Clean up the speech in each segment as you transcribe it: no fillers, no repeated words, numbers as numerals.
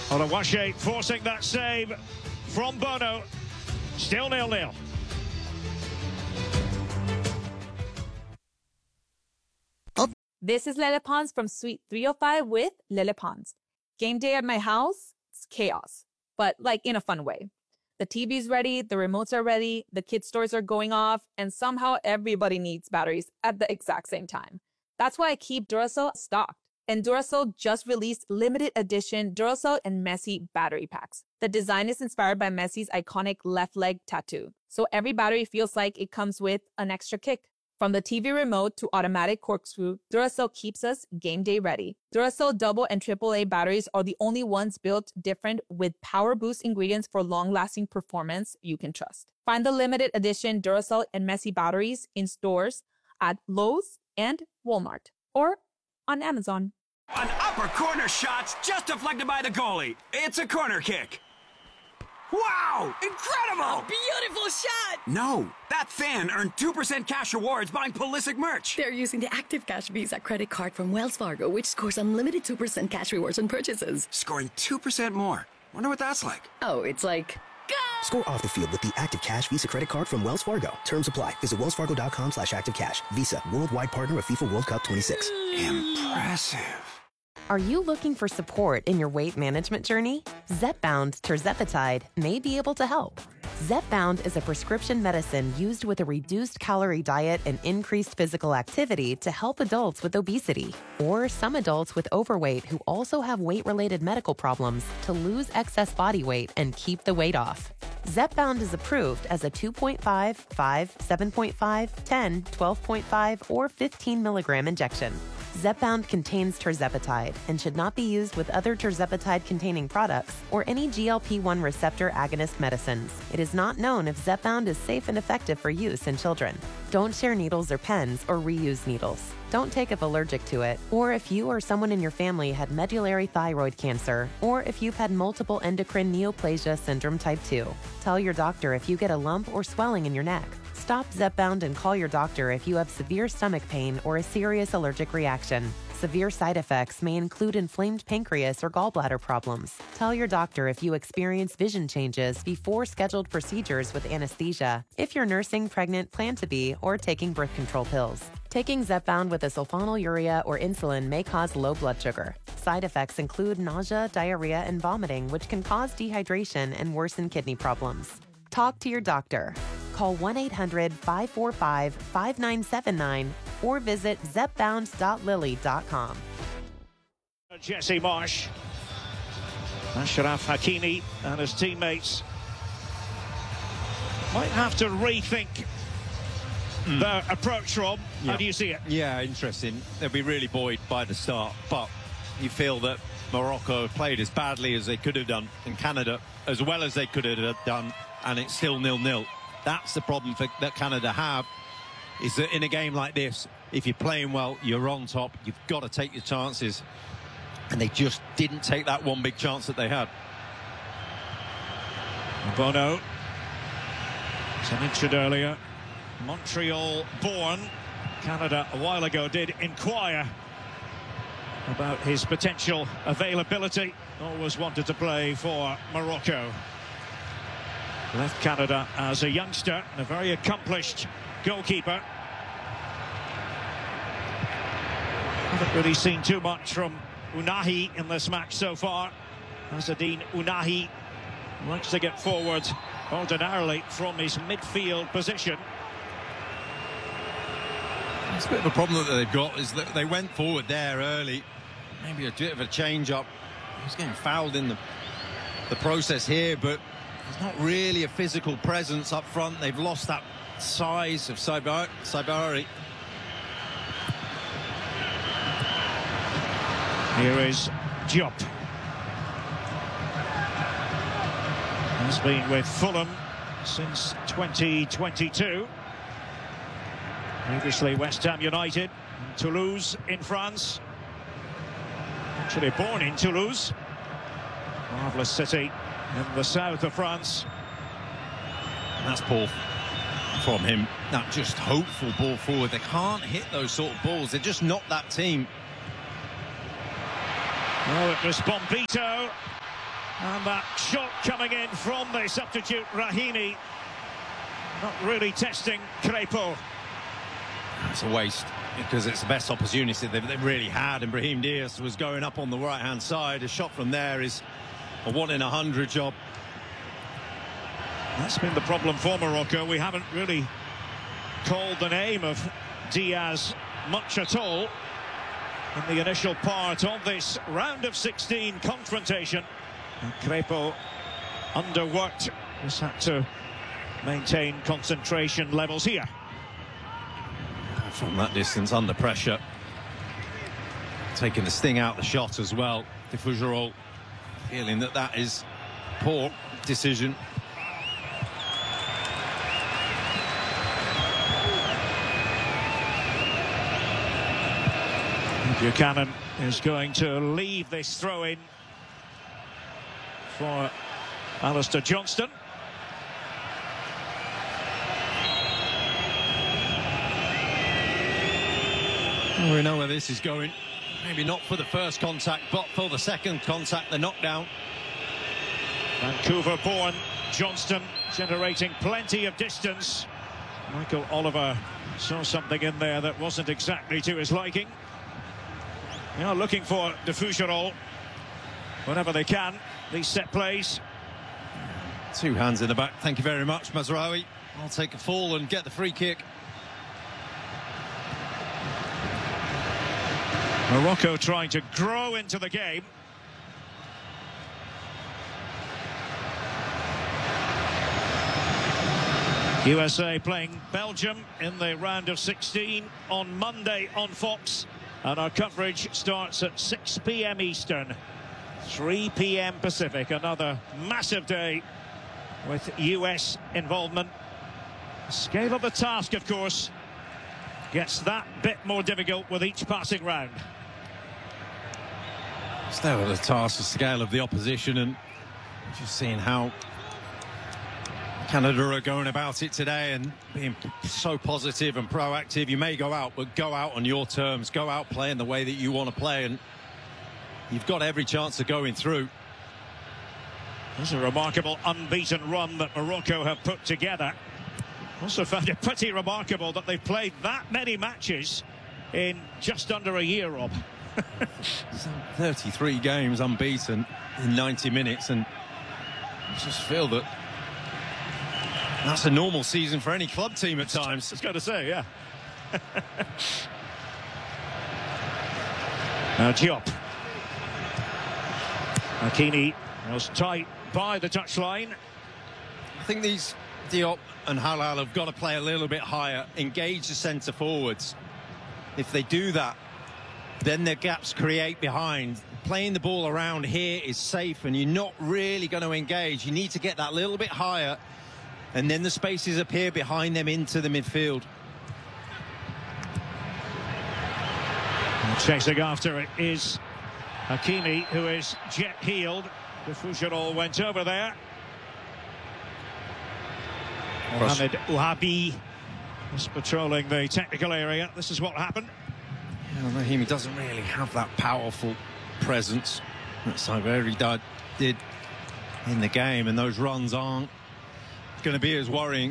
Onawashe forcing that save from Bono. Still 0-0. This is Lele Pons from Suite 305 with Lele Pons. Game day at my house, it's chaos, but like in a fun way. The TV's ready, the remotes are ready, the kids' toys are going off, and somehow everybody needs batteries at the exact same time. That's why I keep Duracell stocked. And Duracell just released limited edition Duracell and Messi battery packs. The design is inspired by Messi's iconic left leg tattoo, so every battery feels like it comes with an extra kick. From the TV remote to automatic corkscrew, Duracell keeps us game day ready. Duracell double and AAA batteries are the only ones built different with power boost ingredients for long-lasting performance you can trust. Find the limited edition Duracell and Messi batteries in stores at Lowe's and Walmart or on Amazon. An upper corner shot's just deflected by the goalie. It's a corner kick. Wow! Incredible! Beautiful shot! No, that fan earned 2% cash rewards buying Pulisic merch. They're using the Active Cash Visa credit card from Wells Fargo, which scores unlimited 2% cash rewards on purchases. Scoring 2% more. Wonder what that's like. Oh, it's like... Go! Score off the field with the Active Cash Visa credit card from Wells Fargo. Terms apply. Visit wellsfargo.com/activecash. Visa, worldwide partner of FIFA World Cup 26. Impressive. Are you looking for support in your weight management journey? Zepbound tirzepatide may be able to help. Zepbound is a prescription medicine used with a reduced calorie diet and increased physical activity to help adults with obesity or some adults with overweight who also have weight-related medical problems to lose excess body weight and keep the weight off. Zepbound is approved as a 2.5, 5, 7.5, 10, 12.5, or 15 milligram injection. Zepbound contains tirzepatide and should not be used with other tirzepatide-containing products or any GLP-1 receptor agonist medicines. It is not known if Zepbound is safe and effective for use in children. Don't share needles or pens or reuse needles. Don't take if allergic to it, or if you or someone in your family had medullary thyroid cancer, or if you've had multiple endocrine neoplasia syndrome type 2. Tell your doctor if you get a lump or swelling in your neck. Stop Zepbound and call your doctor if you have severe stomach pain or a serious allergic reaction. Severe side effects may include inflamed pancreas or gallbladder problems. Tell your doctor if you experience vision changes before scheduled procedures with anesthesia, if you're nursing, pregnant, plan to be, or taking birth control pills. Taking Zepbound with a sulfonylurea or insulin may cause low blood sugar. Side effects include nausea, diarrhea, and vomiting, which can cause dehydration and worsen kidney problems. Talk to your doctor. Call 1-800-545-5979 or visit zepbound.lily.com. Jesse Marsh, Ashraf Hakimi and his teammates might have to rethink their approach, Rob. How do you see it? Yeah, interesting. They'll be really buoyed by the start, but you feel that Morocco have played as badly as they could have done, and Canada as well as they could have done, and it's still 0-0. That's the problem that Canada have, is that in a game like this, if you're playing well, you're on top, you've got to take your chances. And they just didn't take that one big chance that they had. Bono, as I mentioned earlier, Montreal-born. Canada a while ago did inquire about his potential availability. Always wanted to play for Morocco. Left Canada as a youngster and a very accomplished goalkeeper. Haven't really seen too much from Unahi in this match so far. Azzedine Unahi likes to get forward ordinarily from his midfield position. It's a bit of a problem that they've got is that they went forward there early. Maybe a bit of a change-up. He's getting fouled in the process here, but there's not really a physical presence up front. They've lost that size of Saibari. Here is Diop. Has been with Fulham since 2022. Previously West Ham United, and Toulouse in France. Actually born in Toulouse. Marvellous city in the south of France. And that's ball from him. That just hopeful ball forward. They can't hit those sort of balls. They're just not that team. Oh, it was Bombito. And that shot coming in from the substitute Rahimi. Not really testing Crépeau. It's a waste because it's the best opportunity they've really had, and Brahim Diaz was going up on the right-hand side. A shot from there is a 1 in 100 job. That's been the problem for Morocco. We haven't really called the name of Diaz much at all in the initial part of this round of 16 confrontation. And Crépeau underworked. Just had to maintain concentration levels here. From that distance, under pressure. Taking the sting out the shot as well. De Fougerolles feeling that that is a poor decision. Buchanan is going to leave this throw-in for Alistair Johnston. We know where this is going. Maybe not for the first contact, but for the second contact, the knockdown. Vancouver-born Johnston generating plenty of distance. Michael Oliver saw something in there that wasn't exactly to his liking. Now looking for De Fougerolles whenever they can, these set plays. 2 hands in the back. Thank you very much, Mazraoui. I'll take a fall and get the free kick. Morocco trying to grow into the game. USA playing Belgium in the round of 16 on Monday on Fox. And our coverage starts at 6 p.m. Eastern, 3 p.m. Pacific. Another massive day with US involvement. The scale of the task, of course, gets that bit more difficult with each passing round. Still the task, the scale of the opposition, and just seeing how Canada are going about it today and being so positive and proactive. You may go out, but go out on your terms. Go out playing the way that you want to play, and you've got every chance of going through. This is a remarkable unbeaten run that Morocco have put together. Also found it pretty remarkable that they've played that many matches in just under a year, Rob. 33 games unbeaten in 90 minutes, and I just feel that that's a normal season for any club team at times. I was going to say, yeah. Now Diop. Hakimi was tight by the touchline. I think these Diop and Halal have got to play a little bit higher, engage the centre forwards. If they do that, then the gaps create behind. Playing the ball around here is safe, and you're not really going to engage. You need to get that little bit higher, and then the spaces appear behind them into the midfield. And chasing after it is Hakimi, who is jet-heeled. De Fougerolles went over there. Mohamed Ouahabi is patrolling the technical area. This is what happened. Yeah, Rahimi doesn't really have that powerful presence that Saiberi did in the game, and those runs aren't going to be as worrying.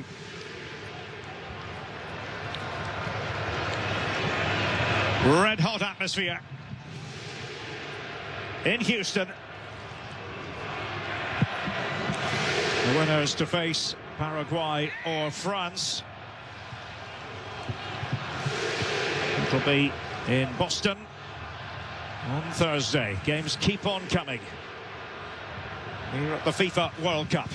Red hot atmosphere in Houston. The winners to face Paraguay or France. It'll be in Boston on Thursday. Games keep on coming here at the FIFA World Cup.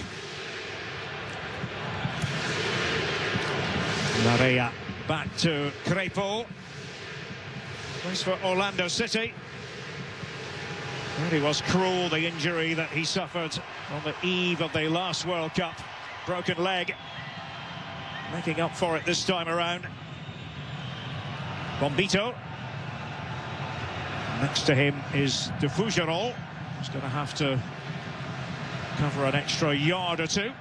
Maria back to Crépeau. Plays for Orlando City. And it was cruel, the injury that he suffered on the eve of the last World Cup. Broken leg. Making up for it this time around. Bombito. Next to him is De Fougerolles. He's going to have to cover an extra yard or two.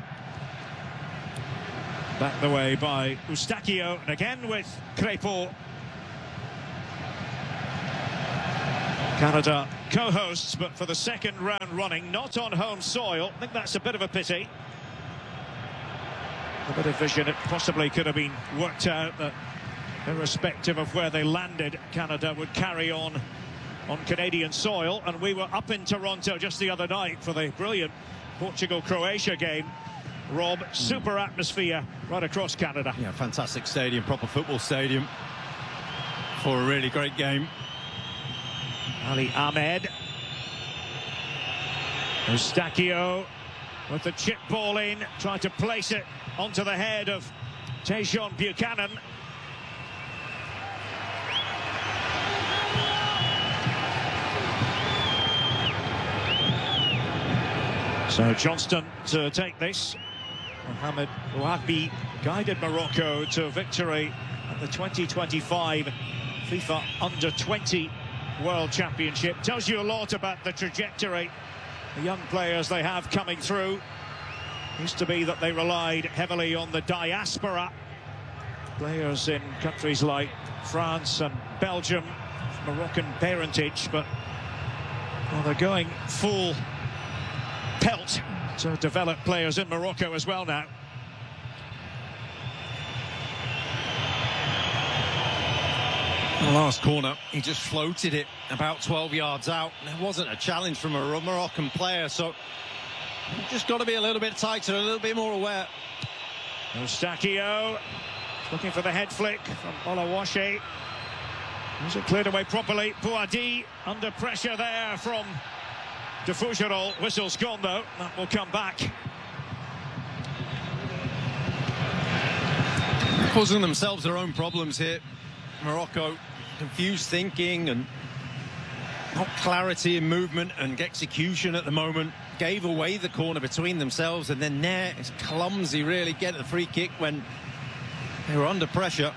Back the way by Eustáquio, and again with Crépeau. Canada co-hosts, but for the second round running, not on home soil. I think that's a bit of a pity. A bit of vision, it possibly could have been worked out that irrespective of where they landed, Canada would carry on Canadian soil. And we were up in Toronto just the other night for the brilliant Portugal-Croatia game. Rob, super atmosphere right across Canada. Yeah, fantastic stadium, proper football stadium for a really great game. Ali Ahmed. Eustachio with the chip ball in, trying to place it onto the head of Tajon Buchanan. So Johnston to take this. Mohamed Bouabi guided Morocco to victory at the 2025 FIFA Under-20 World Championship. Tells you a lot about the trajectory the young players they have coming through. Used to be that they relied heavily on the diaspora. Players in countries like France and Belgium, Moroccan parentage, but well, they're going full pelt to develop players in Morocco as well now. The last corner, he just floated it about 12 yards out. There wasn't a challenge from a Moroccan player, so you've just got to be a little bit tighter, a little bit more aware. Eustachio looking for the head flick from Olawashe. Was it cleared away properly? Bouadi under pressure there from de Fougerolles. Whistle's gone though. That will come back. Causing themselves their own problems here. Morocco, confused thinking and not clarity in movement and execution at the moment. Gave away the corner between themselves, and then Nair is clumsy really getting the free kick when they were under pressure.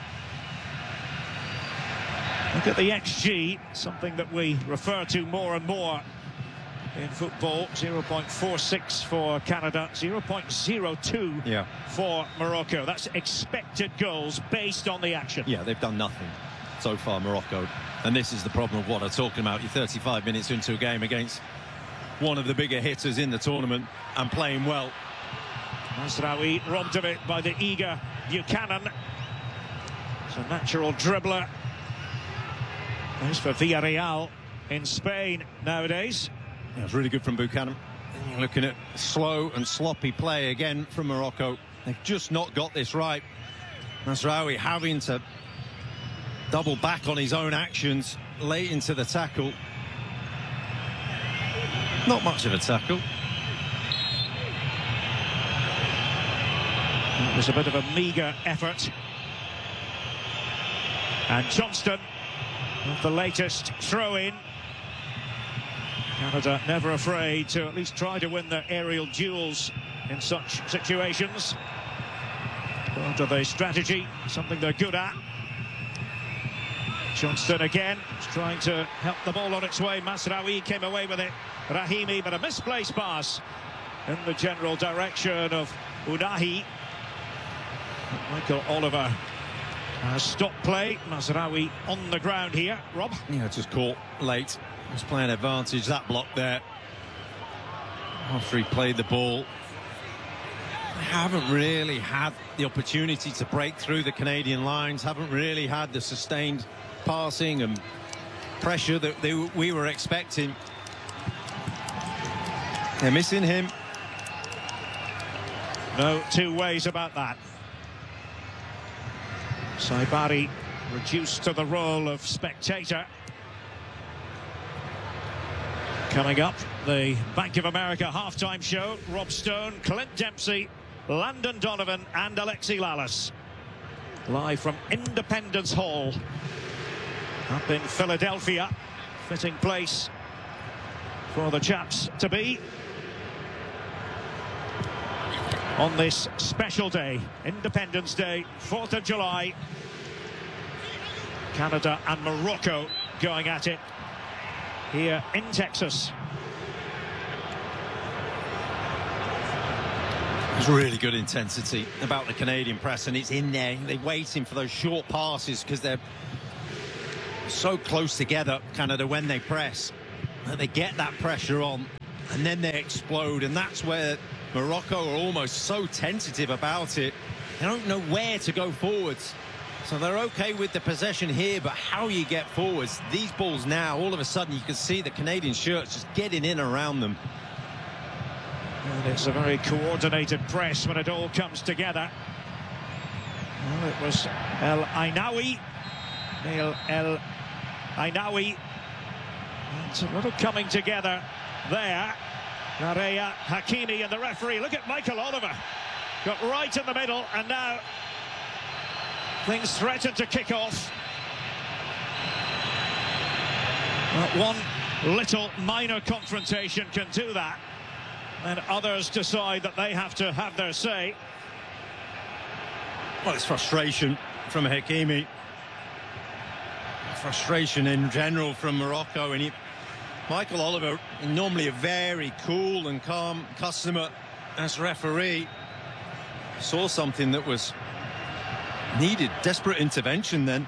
Look at the XG, something that we refer to more and more in football. 0.46 for Canada, 0.02 for Morocco. That's expected goals based on the action. Yeah, they've done nothing so far, Morocco. And this is the problem of what I'm talking about. You're 35 minutes into a game against one of the bigger hitters in the tournament and playing well. Mazraoui robbed of it by the eager Buchanan. It's a natural dribbler. There's for Villarreal in Spain nowadays. Yeah, it's really good from Buchanan. You're looking at slow and sloppy play again from Morocco. They've just not got this right. Mazraoui having to double back on his own actions late into the tackle. Not much of a tackle. It was a bit of a meagre effort. And Johnston with the latest throw-in. Canada never afraid to at least try to win their aerial duels in such situations. Part of their strategy, something they're good at. Johnston again, trying to help the ball on its way. Mazraoui came away with it. Rahimi, but a misplaced pass in the general direction of Unahi. Michael Oliver has stopped play. Mazraoui on the ground here. Rob? Yeah, just caught late. Was playing advantage, that block there. After he played the ball. They haven't really had the opportunity to break through the Canadian lines. Haven't really had the sustained passing and pressure that we were expecting. They're missing him. No two ways about that. Saibari reduced to the role of spectator. Coming up, the Bank of America halftime show. Rob Stone, Clint Dempsey, Landon Donovan and Alexi Lalas. Live from Independence Hall up in Philadelphia. Fitting place for the chaps to be on this special day, Independence Day, 4th of July. Canada and Morocco going at it here in Texas. There's really good intensity about the Canadian press, and it's in there. They're waiting for those short passes because they're so close together, Canada, when they press, that they get that pressure on, and then they explode, and that's where Morocco are almost so tentative about it. They don't know where to go forwards. So they're okay with the possession here, but how you get forwards, these balls now, all of a sudden you can see the Canadian shirts just getting in around them. And it's a very coordinated press when it all comes together. Well, it was El Ainaoui. Nail El Ainaoui. It's a little coming together there. Larrea, Hakimi and the referee. Look at Michael Oliver. Got right in the middle, and now things threaten to kick off. One little minor confrontation can do that, and others decide that they have to have their say. Well, it's frustration from Hakimi. Frustration in general from Morocco, and Michael Oliver, normally a very cool and calm customer as referee, saw something that was needed desperate intervention then.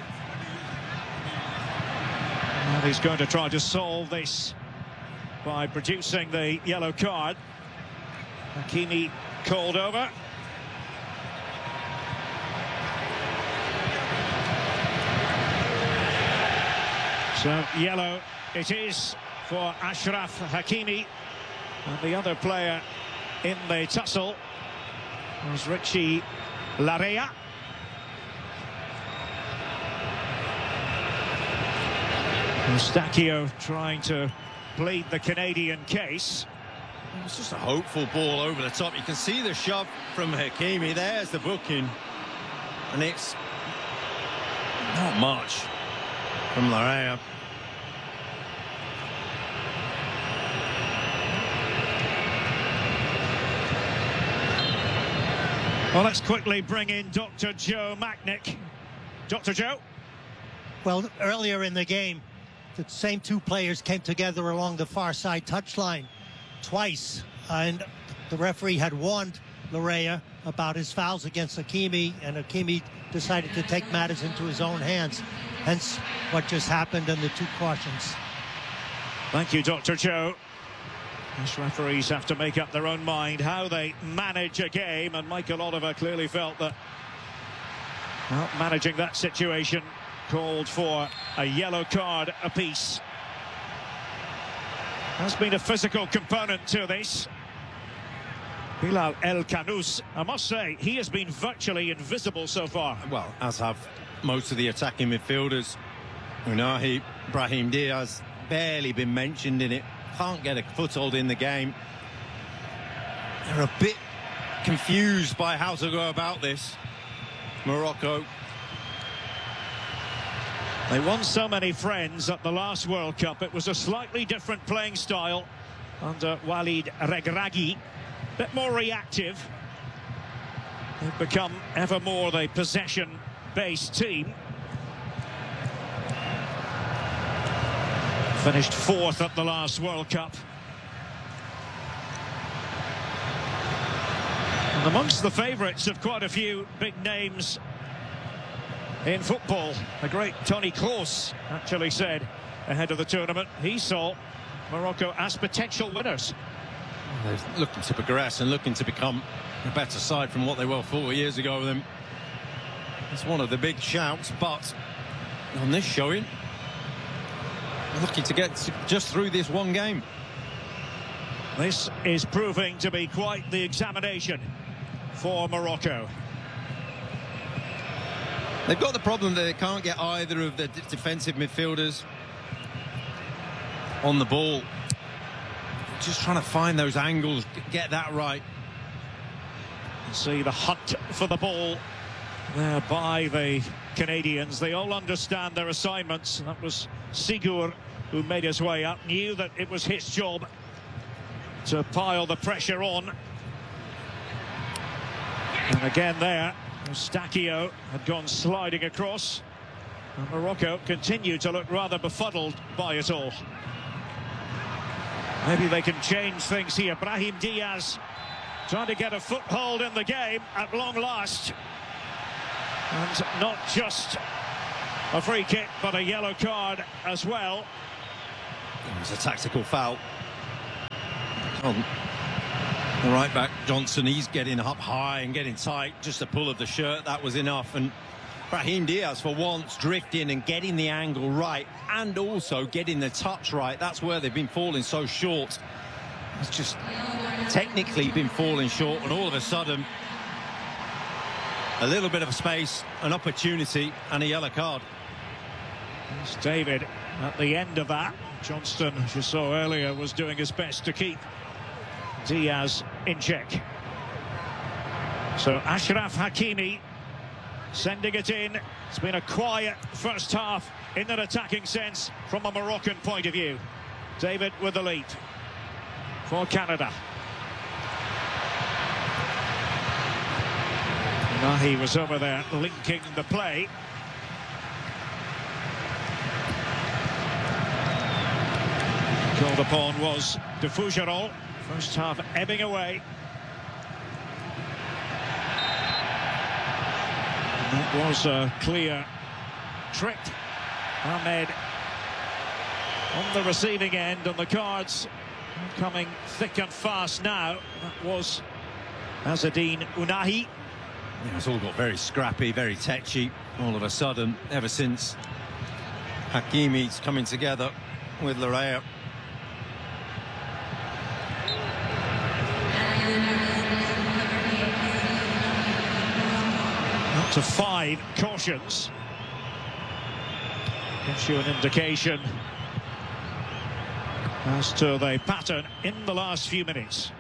And he's going to try to solve this by producing the yellow card. Hakimi called over. So yellow it is for Achraf Hakimi, and the other player in the tussle was Richie Larrea. Eustáquio trying to plead the Canadian case. It's just a hopeful ball over the top. You can see the shove from Hakimi. There's the booking, and it's not much from Larrea. Well, let's quickly bring in Dr. Joe Machnik. Dr. Joe? Well, earlier in the game, the same two players came together along the far side touchline twice, and the referee had warned Larrea about his fouls against Hakimi, and Hakimi decided to take matters into his own hands. Hence what just happened and the two cautions. Thank you, Dr. Joe. These referees have to make up their own mind how they manage a game, and Michael Oliver clearly felt that managing that situation called for a yellow card apiece. There's been a physical component to this. Bilal El Khanous, I must say, he has been virtually invisible so far. Well, as have most of the attacking midfielders. Unahi, Brahim Diaz, barely been mentioned in it. Can't get a foothold in the game. They're a bit confused by how to go about this, Morocco. They won so many friends at the last World Cup. It was a slightly different playing style under Walid Regragui. A bit more reactive. They've become ever more the possession-based team. Finished fourth at the last World Cup. And amongst the favourites of quite a few big names in football, the great Toni Kroos actually said ahead of the tournament he saw Morocco as potential winners. They're looking to progress and looking to become a better side from what they were 4 years ago with them. It's one of the big shouts, but on this showing, looking to get just through this one game. This is proving to be quite the examination for Morocco. They've got the problem that they can't get either of the defensive midfielders on the ball. Just trying to find those angles, get that right. See the hunt for the ball there by the Canadians. They all understand their assignments. That was Sigur who made his way up, knew that it was his job to pile the pressure on. And again there, Eustáquio had gone sliding across, and Morocco continued to look rather befuddled by it all. Maybe they can change things here. Brahim Diaz trying to get a foothold in the game at long last. And not just A free kick, but a yellow card as well. It was a tactical foul. On the right back, Johnson, he's getting up high and getting tight. Just a pull of the shirt, that was enough. And Brahim Diaz, for once, drifting and getting the angle right and also getting the touch right. That's where they've been falling so short. It's just technically been falling short, and all of a sudden, a little bit of space, an opportunity, and a yellow card. It's David at the end of that. Johnston, as you saw earlier, was doing his best to keep Diaz in check. So Achraf Hakimi sending it in. It's been a quiet first half in an attacking sense from a Moroccan point of view. David with the lead for Canada. Nahi was over there linking the play. Called upon was De Fougerolles. First half ebbing away. That was a clear trick. Ahmed on the receiving end, and the cards coming thick and fast now. That was Azzedine Ounahi. Yeah, it's all got very scrappy, very tetchy all of a sudden, ever since Hakimi's coming together with Larrea. Up to 5 cautions. Gives you an indication as to the pattern in the last few minutes.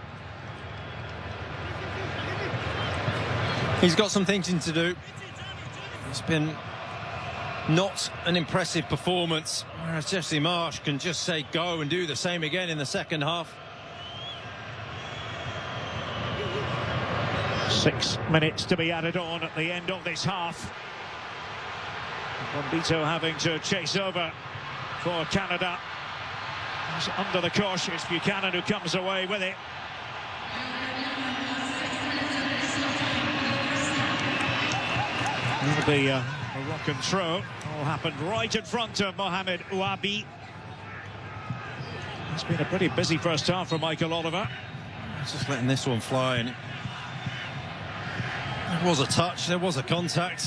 He's got some thinking to do. It's been not an impressive performance, whereas Jesse Marsch can just say go and do the same again in the second half. 6 minutes to be added on at the end of this half. Bombito having to chase over for Canada. He's under the cosh. It's Buchanan who comes away with it. That'll be a Moroccan throw. All happened right in front of Mohamed Ouabi. It's been a pretty busy first half for Michael Oliver. Just letting this one fly, and there was a touch, there was a contact.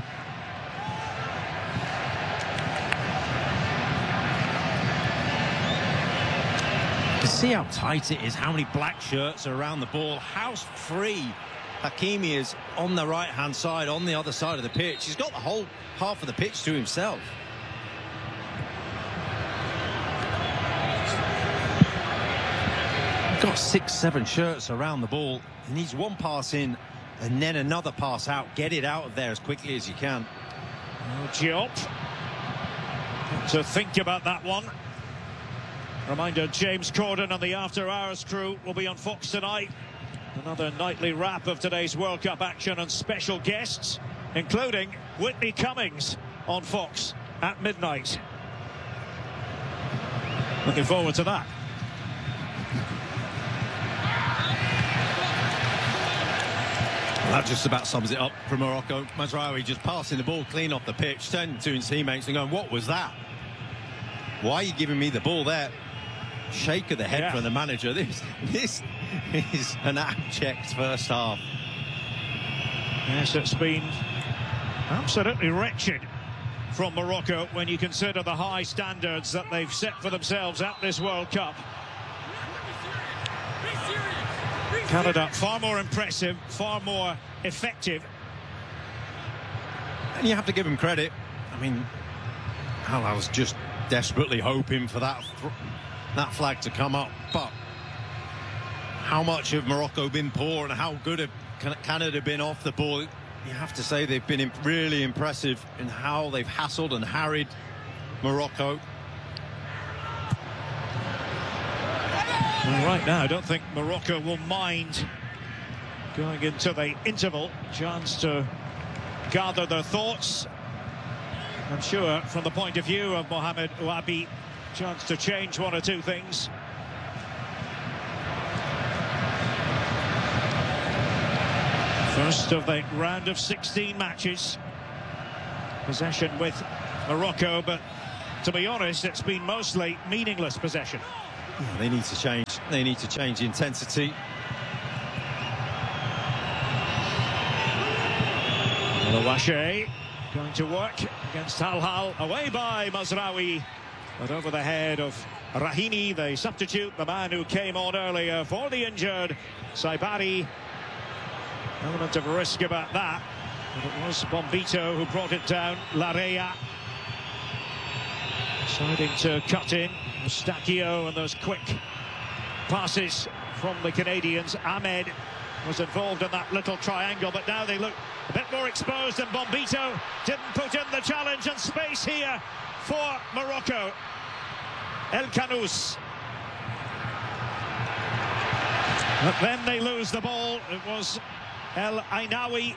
You can see how tight it is, how many black shirts are around the ball, how free Hakimi is on the right-hand side, on the other side of the pitch. He's got the whole half of the pitch to himself. Got 6-7 shirts around the ball. He needs one pass in and then another pass out. Get it out of there as quickly as you can. Diop to think about that one. Reminder, James Corden and the After Hours crew will be on Fox tonight. Another nightly wrap of today's World Cup action and special guests, including Whitney Cummings on Fox at midnight. Looking forward to that. Well, that just about sums it up for Morocco. Mazraoui just passing the ball clean off the pitch, turning to his teammates and going, what was that? Why are you giving me the ball there? Shake of the head from the manager. This is an abject first half. Yes, it's been absolutely wretched from Morocco when you consider the high standards that they've set for themselves at this World Cup. Canada far more impressive, far more effective. And you have to give him credit. I mean, I was just desperately hoping for that flag to come up, but how much have Morocco been poor and how good have Canada been off the ball? You have to say they've been really impressive in how they've hassled and harried Morocco. Well, right now, I don't think Morocco will mind going into the interval. Chance to gather their thoughts. I'm sure from the point of view of Mohamed Ouabi, chance to change one or two things. First of the round of 16 matches. possession with Morocco, but to be honest, it's been mostly meaningless possession. Yeah, they need to change. They need to change the intensity. Louache going to work against Al Hilal, away by Mazraoui, but over the head of Rahini, the substitute, the man who came on earlier for the injured Saibari. Element of risk about that, but it was Bombito who brought it down. Larrea deciding to cut in. Mustachio and those quick passes from the Canadians. Ahmed was involved in that little triangle, but now they look a bit more exposed, and Bombito didn't put in the challenge, and space here for Morocco. El Khanous. But then they lose the ball. It was El Ainaoui.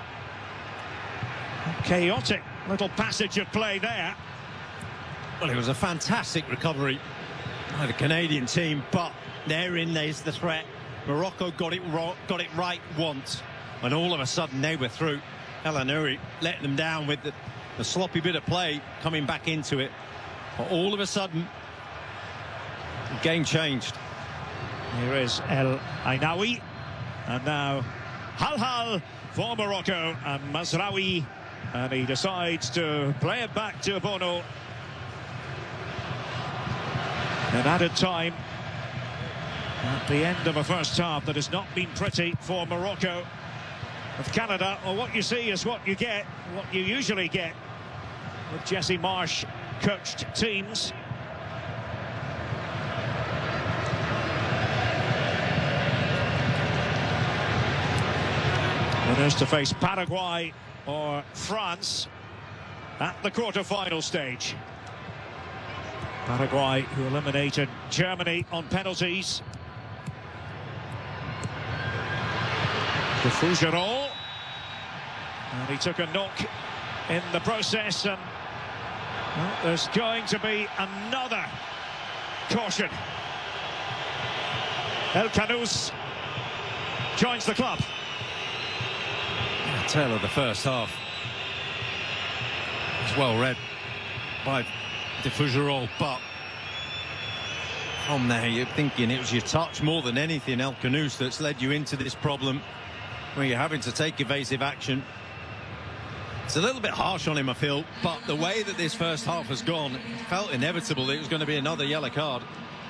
Chaotic little passage of play there. Well, it was a fantastic recovery by the Canadian team, but therein there's the threat. Morocco got it right once, and all of a sudden they were through. El Ainaoui letting them down with the sloppy bit of play coming back into it. But all of a sudden, the game changed. Here is El Ainaoui, and now Al Hilal for Morocco, and Mazraoui, and he decides to play it back to Bono. An added time at the end of a first half that has not been pretty for Morocco. With Canada, well, what you see is what you get, what you usually get with Jesse Marsh coached teams. Winners to face Paraguay or France at the quarter-final stage. Paraguay, who eliminated Germany on penalties. To Fougerolles, and he took a knock in the process, and well, there's going to be another caution. El Khanous joins the club. Tail of the first half. It's well read by de Fougerolles, but from there you're thinking it was your touch more than anything, El Khanous, that's led you into this problem where you're having to take evasive action. It's a little bit harsh on him, I feel, but the way that this first half has gone, it felt inevitable that it was going to be another yellow card.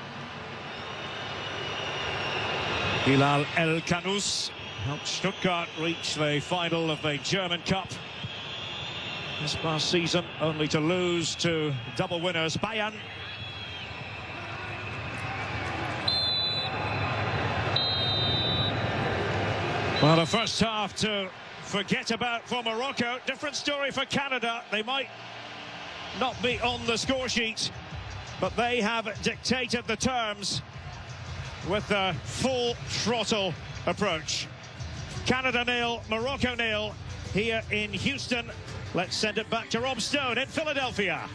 Hilal El Khanous helped Stuttgart reach the final of the German Cup this past season, only to lose to double winners Bayern. Well, the first half to forget about for Morocco. Different story for Canada. They might not be on the score sheet, but they have dictated the terms with a full throttle approach. Canada 0, Morocco 0 here in Houston. Let's send it back to Rob Stone in Philadelphia.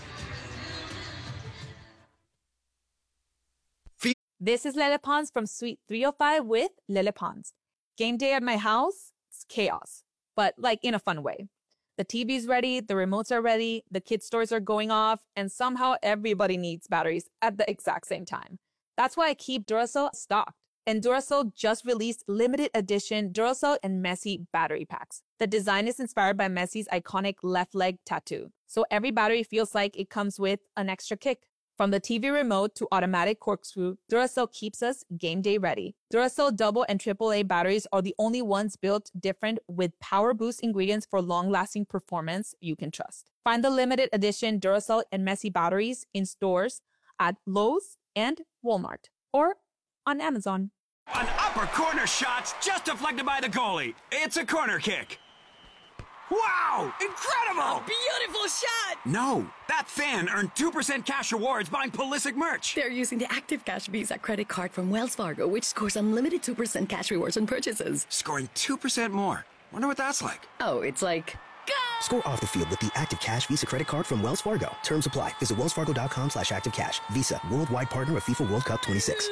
This is Lele Pons from Suite 305 with Lele Pons. Game day at my house, it's chaos, but like in a fun way. The TV's ready, the remotes are ready, the kids' toys are going off, and somehow everybody needs batteries at the exact same time. That's why I keep Duracell stocked. And Duracell just released limited edition Duracell and Messi battery packs. The design is inspired by Messi's iconic left leg tattoo. So every battery feels like it comes with an extra kick. From the TV remote to automatic corkscrew, Duracell keeps us game day ready. Duracell double and AAA batteries are the only ones built different with power boost ingredients for long-lasting performance you can trust. Find the limited edition Duracell and Messi batteries in stores at Lowe's and Walmart or on Amazon. An upper corner shot just deflected by the goalie. It's a corner kick. Wow! Incredible! Beautiful shot! No, that fan earned 2% cash rewards buying Pulisic merch. They're using the Active Cash Visa credit card from Wells Fargo, which scores unlimited 2% cash rewards on purchases. Scoring 2% more. Wonder what that's like. Oh, it's like... Score off the field with the Active Cash Visa credit card from Wells Fargo. Terms apply. Visit wellsfargo.com/activecash. Visa, worldwide partner of FIFA World Cup 26.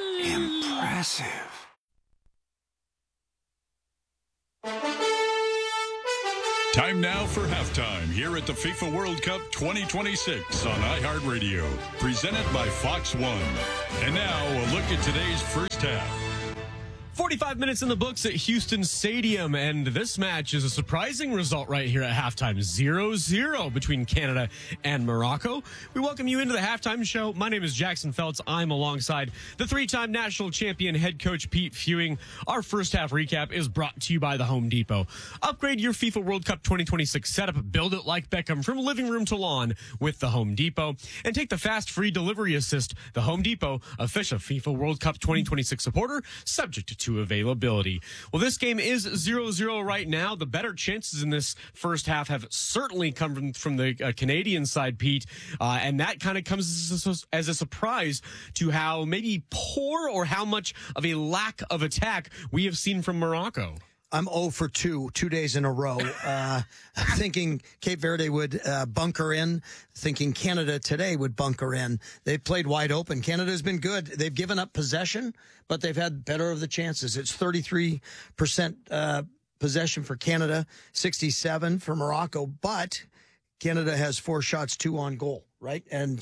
Impressive. Time now for halftime here at the FIFA World Cup 2026 on iHeartRadio, presented by Fox One. And now a look at today's first half. 45 minutes in the books at Houston Stadium, and this match is a surprising result right here at halftime. 0-0 between Canada and Morocco. We welcome you into the halftime show. My name is Jackson Feltz. I'm alongside the three-time national champion head coach Pete Fewing. Our first half recap is brought to you by the Home Depot. Upgrade your FIFA World Cup 2026 setup. Build it like Beckham from living room to lawn with the Home Depot. And take the fast free delivery assist. The Home Depot, official FIFA World Cup 2026 supporter, subject to availability. Well, this game is 0-0 right now. The better chances in this first half have certainly come from the Canadian side, Pete, and that kind of comes as a surprise to how maybe poor or how much of a lack of attack we have seen from Morocco. I'm 0 for 2 days in a row. Thinking Cape Verde would bunker in, thinking Canada today would bunker in. They played wide open. Canada's been good. They've given up possession, but they've had better of the chances. It's 33% possession for Canada, 67 for Morocco, but Canada has 4 shots, 2 on goal, right? And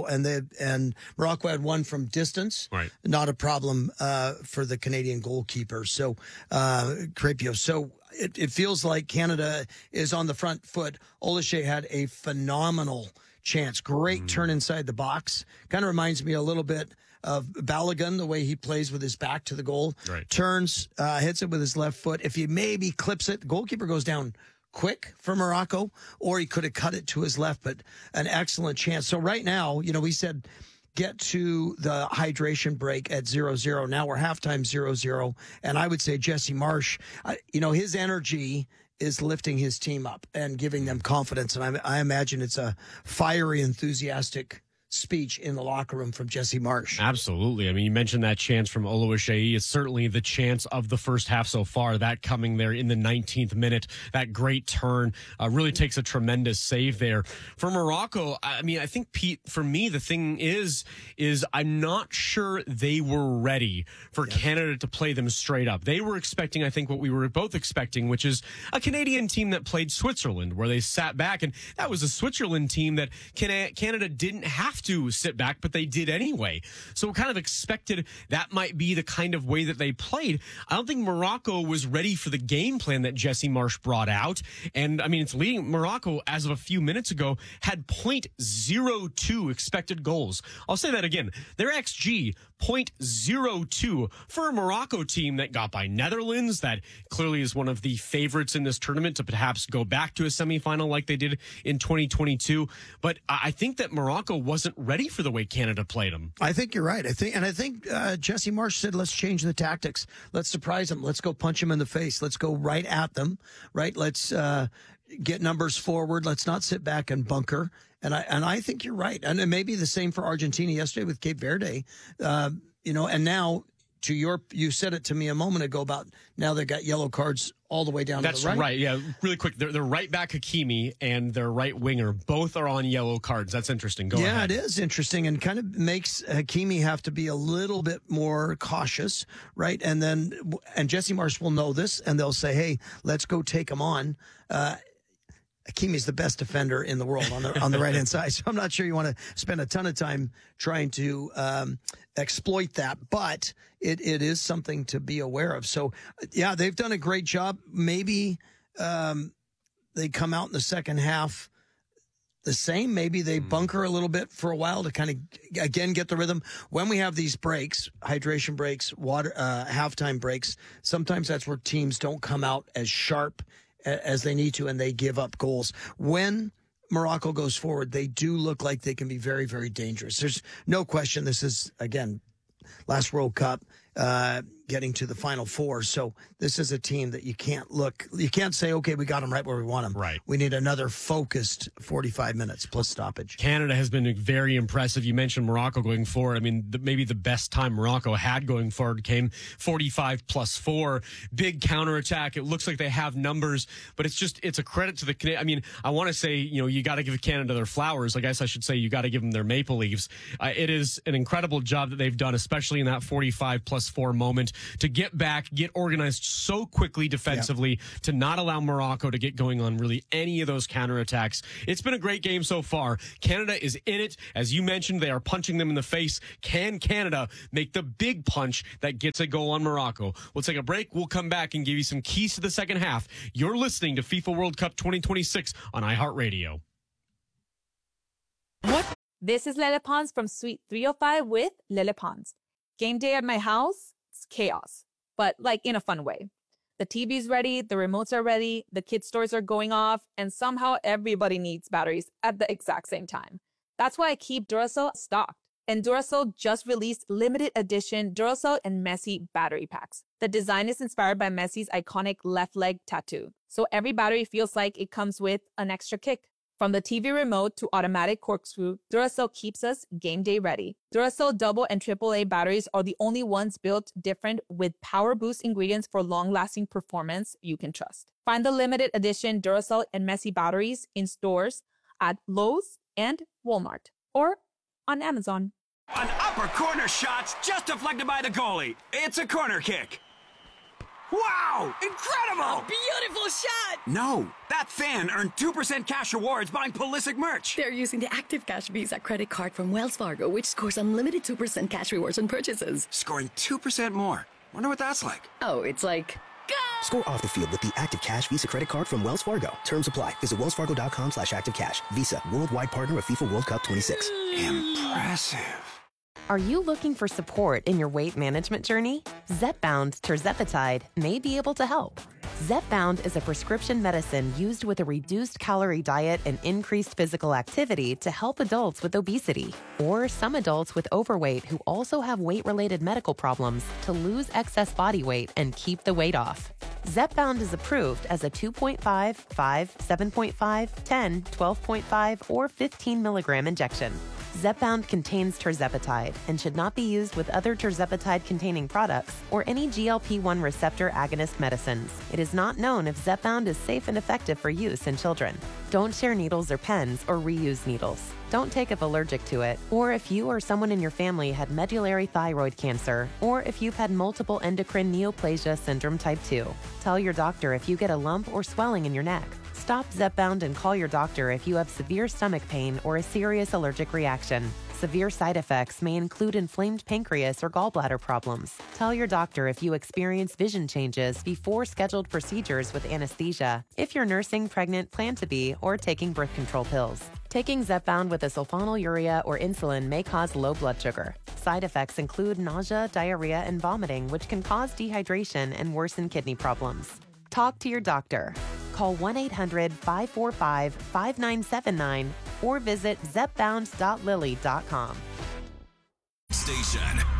Morocco had 1 from distance, right? Not a problem for the Canadian goalkeeper. So Crepio. So it feels like Canada is on the front foot. Olise had a phenomenal chance, great turn inside the box. Kind of reminds me a little bit of Balogun, the way he plays with his back to the goal. Right. Turns, hits it with his left foot. If he maybe clips it, the goalkeeper goes down quick for Morocco, or he could have cut it to his left, but an excellent chance. So right now, we said get to the hydration break at 0-0. Now we're halftime 0-0. And I would say Jesse Marsch, his energy is lifting his team up and giving them confidence. And I imagine it's a fiery, enthusiastic speech in the locker room from Jesse Marsch. Absolutely. I mean, you mentioned that chance from Olowoshei. It's certainly the chance of the first half so far. That coming there in the 19th minute, that great turn really takes a tremendous save there. For Morocco, I mean, I think, Pete, for me, the thing is I'm not sure they were ready for Canada to play them straight up. They were expecting, I think, what we were both expecting, which is a Canadian team that played Switzerland, where they sat back, and that was a Switzerland team that Canada didn't have to sit back, but they did anyway. So kind of expected that might be the kind of way that they played. I don't think Morocco was ready for the game plan that Jesse Marsch brought out. And I mean, it's leading. Morocco, as of a few minutes ago, had 0.02 expected goals. I'll say that again. Their XG, 0.02 for a Morocco team that got by Netherlands, that clearly is one of the favorites in this tournament to perhaps go back to a semifinal like they did in 2022. But I think that Morocco wasn't ready for the way Canada played them. I think you're right. I think Jesse Marsch said, let's change the tactics. Let's surprise them. Let's go punch them in the face. Let's go right at them, right? Let's get numbers forward. Let's not sit back and bunker. And I think you're right. And it may be the same for Argentina yesterday with Cape Verde. And now you said it to me a moment ago about now they've got yellow cards all the way down to the right. That's right. Yeah, really quick. Their right back Hakimi and their right winger both are on yellow cards. That's interesting. Go ahead. Yeah, it is interesting and kind of makes Hakimi have to be a little bit more cautious, right? And Jesse Marsch will know this, and they'll say, hey, let's go take him on. Hakimi's the best defender in the world on the right-hand side. So I'm not sure you want to spend a ton of time trying to exploit that, but it is something to be aware of. So, yeah, they've done a great job. Maybe they come out in the second half the same. Maybe they bunker a little bit for a while to kind of, again, get the rhythm. When we have these breaks, hydration breaks, halftime breaks, sometimes that's where teams don't come out as sharp as they need to, and they give up goals. When Morocco goes forward, they do look like they can be very, very dangerous. There's no question this is, again, last World Cup, getting to the Final Four. So this is a team that you can't say, okay, we got them right where we want them. Right. We need another focused 45 minutes plus stoppage. Canada has been very impressive. You mentioned Morocco going forward. I mean, maybe the best time Morocco had going forward came 45+4. Big counterattack. It looks like they have numbers, but it's a credit to the Canadian. I mean, I want to say, you got to give Canada their flowers. I guess I should say you got to give them their maple leaves. It is an incredible job that they've done, especially in that 45+4 moment. to get back, get organized so quickly defensively to not allow Morocco to get going on really any of those counterattacks. It's been a great game so far. Canada is in it. As you mentioned, they are punching them in the face. Can Canada make the big punch that gets a goal on Morocco? We'll take a break. We'll come back and give you some keys to the second half. You're listening to FIFA World Cup 2026 on iHeartRadio. This is Lele Pons from Suite 305 with Lele Pons. Game day at my house, it's chaos, but like in a fun way. The TV's ready, the remotes are ready, the kids' toys are going off, and somehow everybody needs batteries at the exact same time. That's why I keep Duracell stocked. And Duracell just released limited edition Duracell and Messi battery packs. The design is inspired by Messi's iconic left leg tattoo, so every battery feels like it comes with an extra kick. From the TV remote to automatic corkscrew, Duracell keeps us game day ready. Duracell double and AAA batteries are the only ones built different with power boost ingredients for long-lasting performance you can trust. Find the limited edition Duracell and Messi batteries in stores at Lowe's and Walmart or on Amazon. An upper corner shot's just deflected by the goalie. It's a corner kick. Wow! Incredible! Beautiful shot! No, that fan earned 2% cash rewards buying Pulisic merch. They're using the Active Cash Visa credit card from Wells Fargo, which scores unlimited 2% cash rewards on purchases. Scoring 2% more. Wonder what that's like. Oh, it's like... Score off the field with the Active Cash Visa credit card from Wells Fargo. Terms apply. Visit wellsfargo.com/activecash. Visa, worldwide partner of FIFA World Cup 26. Impressive. Are you looking for support in your weight management journey? Zepbound Tirzepatide may be able to help. Zepbound is a prescription medicine used with a reduced calorie diet and increased physical activity to help adults with obesity or some adults with overweight who also have weight-related medical problems to lose excess body weight and keep the weight off. Zepbound is approved as a 2.5, 5, 7.5, 10, 12.5, or 15 milligram injection. Zepbound contains tirzepatide and should not be used with other tirzepatide-containing products or any GLP-1 receptor agonist medicines. It is not known if Zepbound is safe and effective for use in children. Don't share needles or pens or reuse needles. Don't take if allergic to it, or if you or someone in your family had medullary thyroid cancer, or if you've had multiple endocrine neoplasia syndrome type 2. Tell your doctor if you get a lump or swelling in your neck. Stop Zepbound and call your doctor if you have severe stomach pain or a serious allergic reaction. Severe side effects may include inflamed pancreas or gallbladder problems. Tell your doctor if you experience vision changes before scheduled procedures with anesthesia, if you're nursing, pregnant, plan to be, or taking birth control pills. Taking Zepbound with a sulfonylurea or insulin may cause low blood sugar. Side effects include nausea, diarrhea, and vomiting, which can cause dehydration and worsen kidney problems. Talk to your doctor. Call 1-800-545-5979 or visit zepbound.lilly.com. Station